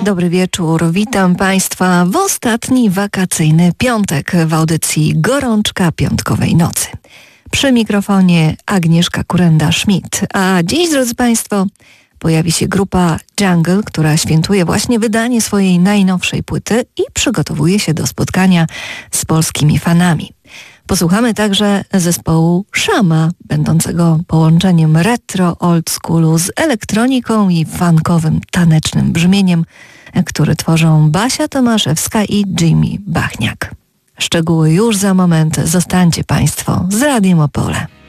Dobry wieczór, witam Państwa w ostatni wakacyjny piątek w audycji Gorączka Piątkowej Nocy. Przy mikrofonie Agnieszka Kurenda-Schmidt, a dziś, drodzy Państwo, pojawi się grupa Jungle, która świętuje właśnie wydanie swojej najnowszej płyty i przygotowuje się do spotkania z polskimi fanami. Posłuchamy także zespołu Shama, będącego połączeniem retro old schoolu z elektroniką i funkowym tanecznym brzmieniem, który tworzą Basia Tomaszewska i Jimmy Bachniak. Szczegóły już za moment. Zostańcie Państwo z Radiem Opole.